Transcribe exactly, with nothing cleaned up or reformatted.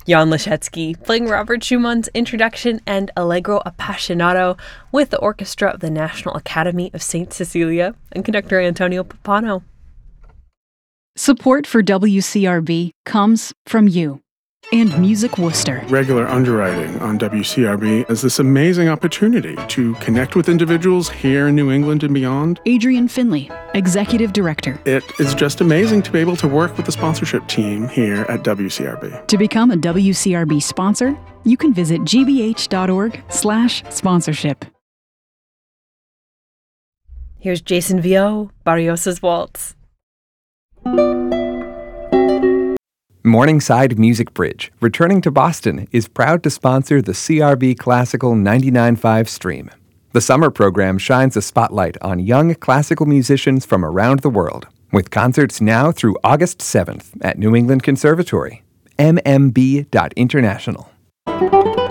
Jan Leschetsky playing Robert Schumann's Introduction and Allegro Appassionato with the orchestra of the National Academy of Saint Cecilia and conductor Antonio Pappano. Support for W C R B comes from you and Music Worcester. Regular underwriting on W C R B is this amazing opportunity to connect with individuals here in New England and beyond. Adrian Finley, Executive Director. It is just amazing to be able to work with the sponsorship team here at W C R B. To become a W C R B sponsor, you can visit gbh.org slash sponsorship. Here's Jason Vio, Barriosa's Waltz. Morningside Music Bridge, returning to Boston, is proud to sponsor the C R B Classical ninety-nine point five stream. The summer program shines a spotlight on young classical musicians from around the world, with concerts now through August seventh at New England Conservatory. m m b dot international.